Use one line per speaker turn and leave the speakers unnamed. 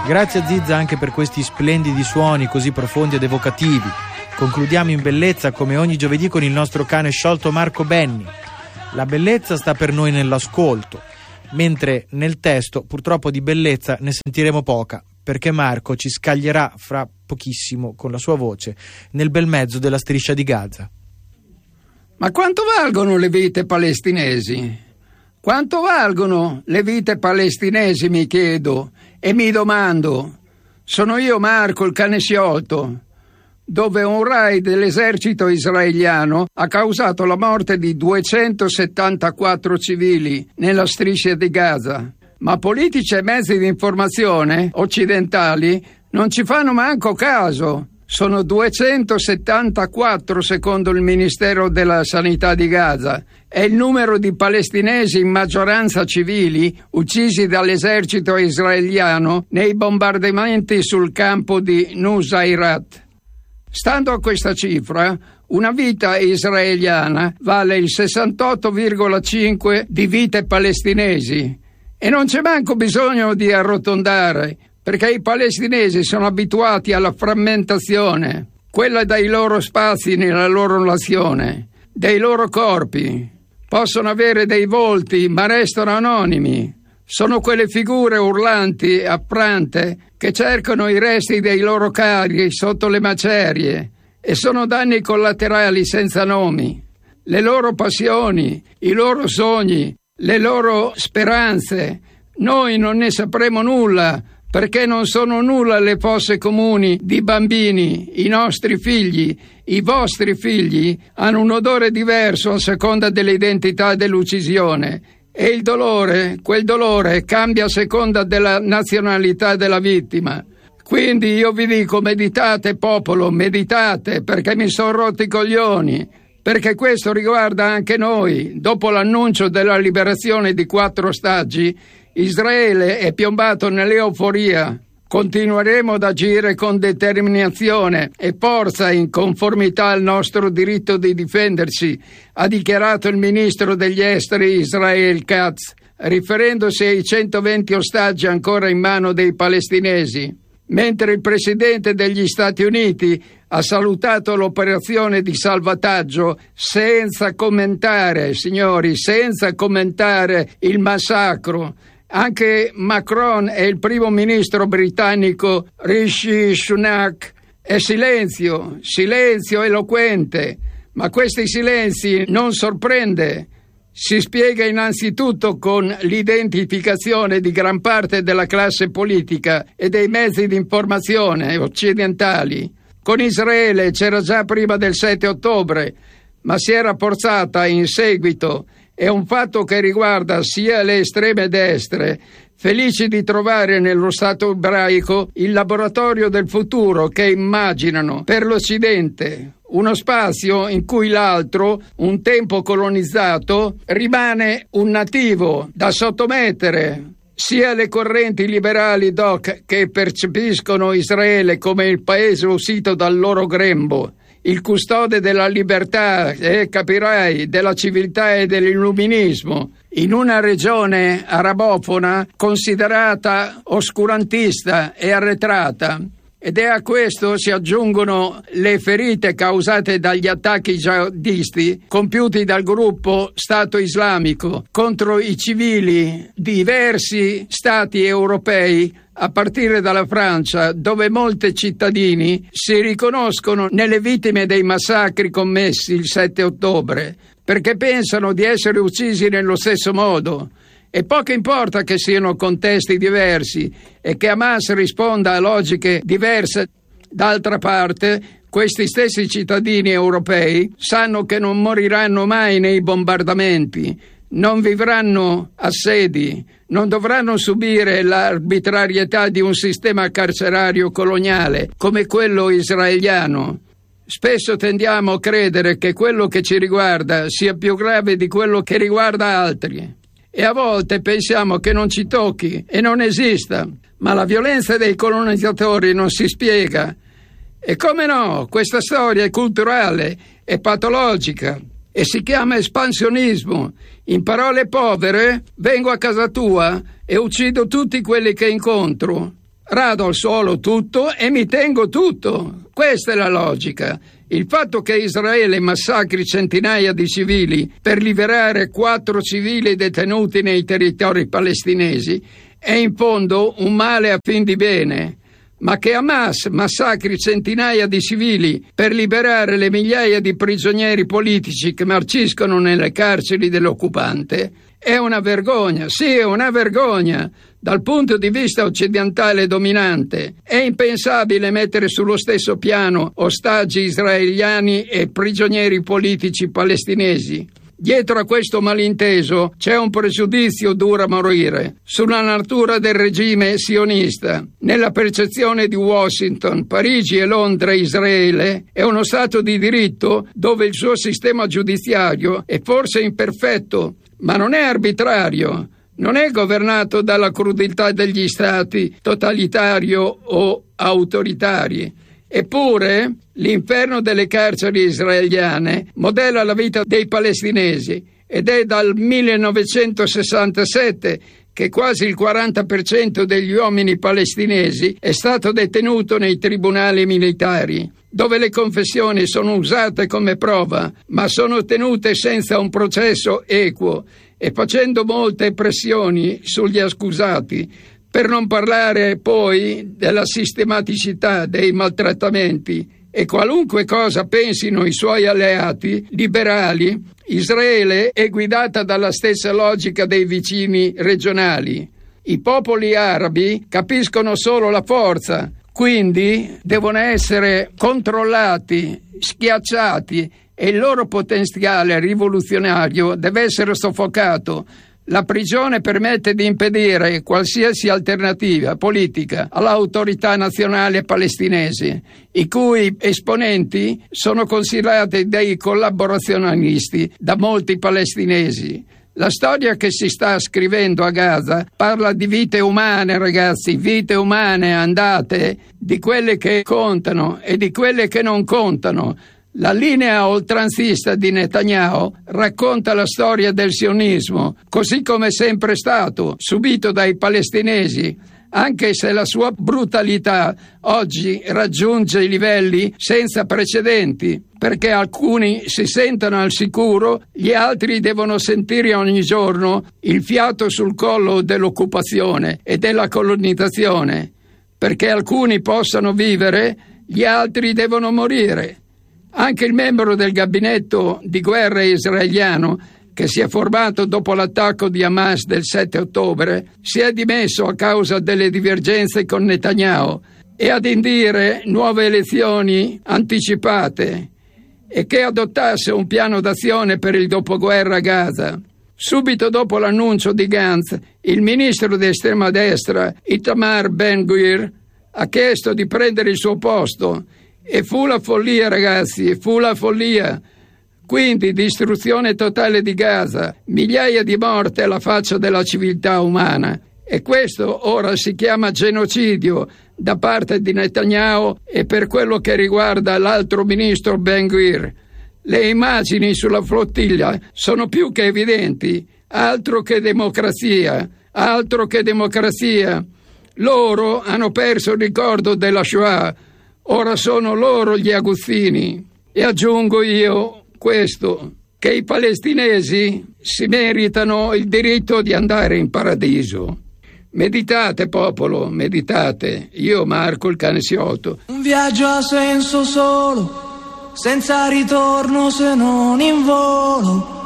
Grazie a Zizza anche per questi splendidi suoni così profondi ed evocativi. Concludiamo in bellezza come ogni giovedì con il nostro cane sciolto Marco Benni. La bellezza sta per noi nell'ascolto, mentre nel testo purtroppo di bellezza ne sentiremo poca, perché Marco ci scaglierà fra pochissimo con la sua voce nel bel mezzo della striscia di Gaza.
Ma quanto valgono le vite palestinesi? Quanto valgono le vite palestinesi, mi chiedo, e mi domando. Sono io Marco, il cane sciolto, dove un raid dell'esercito israeliano ha causato la morte di 274 civili nella striscia di Gaza. Ma politici e mezzi di informazione occidentali non ci fanno manco caso. Sono 274 secondo il Ministero della Sanità di Gaza. È il numero di palestinesi, in maggioranza civili, uccisi dall'esercito israeliano nei bombardamenti sul campo di Nusayrat. Stando a questa cifra, una vita israeliana vale il 68,5 di vite palestinesi. E non c'è manco bisogno di arrotondare, perché i palestinesi sono abituati alla frammentazione, quella dei loro spazi nella loro nazione, dei loro corpi. Possono avere dei volti, ma restano anonimi. Sono quelle figure urlanti, affrante, che cercano i resti dei loro cari sotto le macerie, e sono danni collaterali senza nomi. Le loro passioni, i loro sogni, le loro speranze, noi non ne sapremo nulla, perché non sono nulla le fosse comuni di bambini. I nostri figli, i vostri figli, hanno un odore diverso a seconda dell'identità dell'uccisione, e il dolore, quel dolore, cambia a seconda della nazionalità della vittima. Quindi io vi dico, meditate popolo, meditate, perché mi sono rotti i coglioni, perché questo riguarda anche noi. Dopo l'annuncio della liberazione di 4 ostaggi, Israele è piombato nell'euforia. Continueremo ad agire con determinazione e forza in conformità al nostro diritto di difendersi, ha dichiarato il ministro degli esteri Israel Katz, riferendosi ai 120 ostaggi ancora in mano dei palestinesi. Mentre il presidente degli Stati Uniti ha salutato l'operazione di salvataggio senza commentare, signori, senza commentare il massacro. Anche Macron e il primo ministro britannico Rishi Sunak è silenzio eloquente, ma questi silenzi non sorprende. Si spiega innanzitutto con l'identificazione di gran parte della classe politica e dei mezzi di informazione occidentali. Con Israele c'era già prima del 7 ottobre, ma si è rafforzata in seguito. È un fatto che riguarda sia le estreme destre, felici di trovare nello Stato ebraico il laboratorio del futuro che immaginano per l'Occidente, uno spazio in cui l'altro, un tempo colonizzato, rimane un nativo da sottomettere. Sia le correnti liberali doc che percepiscono Israele come il paese uscito dal loro grembo, il custode della libertà e, capirai, della civiltà e dell'illuminismo, in una regione arabofona considerata oscurantista e arretrata. Ed è a questo si aggiungono le ferite causate dagli attacchi jihadisti compiuti dal gruppo Stato Islamico contro i civili di diversi stati europei, a partire dalla Francia, dove molti cittadini si riconoscono nelle vittime dei massacri commessi il 7 ottobre, perché pensano di essere uccisi nello stesso modo. E poco importa che siano contesti diversi e che Hamas risponda a logiche diverse. D'altra parte, questi stessi cittadini europei sanno che non moriranno mai nei bombardamenti, non vivranno assedi, non dovranno subire l'arbitrarietà di un sistema carcerario coloniale come quello israeliano. Spesso tendiamo a credere che quello che ci riguarda sia più grave di quello che riguarda altri. E a volte pensiamo che non ci tocchi e non esista, ma la violenza dei colonizzatori non si spiega. E come no, questa storia è culturale, è patologica e si chiama espansionismo. In parole povere, vengo a casa tua e uccido tutti quelli che incontro. rado al suolo tutto e mi tengo tutto. Questa è la logica. Il fatto che Israele massacri centinaia di civili per liberare 4 civili detenuti nei territori palestinesi è in fondo un male a fin di bene, ma che Hamas massacri centinaia di civili per liberare le migliaia di prigionieri politici che marciscono nelle carceri dell'occupante è una vergogna. Sì, è una vergogna. Dal punto di vista occidentale dominante è impensabile mettere sullo stesso piano ostaggi israeliani e prigionieri politici palestinesi. Dietro a questo malinteso c'è un pregiudizio duro a morire sulla natura del regime sionista. Nella percezione di Washington, Parigi e Londra, Israele è uno stato di diritto dove il suo sistema giudiziario è forse imperfetto, ma non è arbitrario. Non è governato dalla crudeltà degli stati totalitario o autoritari. Eppure l'inferno delle carceri israeliane modella la vita dei palestinesi ed è dal 1967 che quasi il 40% degli uomini palestinesi è stato detenuto nei tribunali militari, dove le confessioni sono usate come prova, ma sono tenute senza un processo equo e facendo molte pressioni sugli accusati, per non parlare poi della sistematicità dei maltrattamenti. E qualunque cosa pensino i suoi alleati liberali, Israele è guidata dalla stessa logica dei vicini regionali. I popoli arabi capiscono solo la forza, quindi devono essere controllati, schiacciati e il loro potenziale rivoluzionario deve essere soffocato. La prigione permette di impedire qualsiasi alternativa politica all'autorità nazionale palestinese, i cui esponenti sono considerati dei collaborazionisti da molti palestinesi. La storia che si sta scrivendo a Gaza parla di vite umane, ragazzi, vite umane andate, di quelle che contano e di quelle che non contano. La linea oltranzista di Netanyahu racconta la storia del sionismo, così come è sempre stato, subito dai palestinesi, anche se la sua brutalità oggi raggiunge i livelli senza precedenti, perché alcuni si sentono al sicuro, gli altri devono sentire ogni giorno il fiato sul collo dell'occupazione e della colonizzazione. Perché alcuni possano vivere, gli altri devono morire. Anche il membro del gabinetto di guerra israeliano, che si è formato dopo l'attacco di Hamas del 7 ottobre, si è dimesso a causa delle divergenze con Netanyahu e ad indire nuove elezioni anticipate e che adottasse un piano d'azione per il dopoguerra a Gaza. Subito dopo l'annuncio di Gantz, il ministro di estrema destra, Itamar Ben-Gvir, ha chiesto di prendere il suo posto. E fu la follia, ragazzi, fu la follia. Quindi distruzione totale di Gaza, migliaia di morti alla faccia della civiltà umana. E questo ora si chiama genocidio da parte di Netanyahu e per quello che riguarda l'altro ministro Ben-Gvir. Le immagini sulla flottiglia sono più che evidenti. Altro che democrazia, altro che democrazia. Loro hanno perso il ricordo della Shoah. Ora sono loro gli aguzzini. E aggiungo io questo, che i palestinesi si meritano il diritto di andare in paradiso. Meditate, popolo, meditate. Io, Marco, il cane Siotto.
Un viaggio a senso solo, senza ritorno se non in volo.